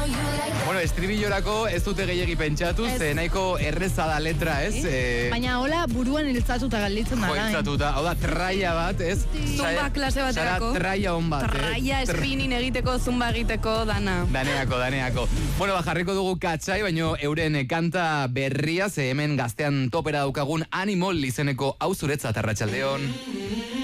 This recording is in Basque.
Bueno, estribillorako ez dute gehiegi pentsatu, ze nahiko erreza da letra, ez? Baina hola buruan iltzatuta galditzen da. Iltzatuta, hau da, traia bat, ez? Zumba klase baterako. Zara traia hon bat, Traia, spinning egiteko, zumba egiteko, dana. Daneako. Bueno, jarriko dugu Katsai, baino euren kanta berria, ze hemen gaztean topera daukagun Animal izeneko hau zuretzat, arratsaldeon.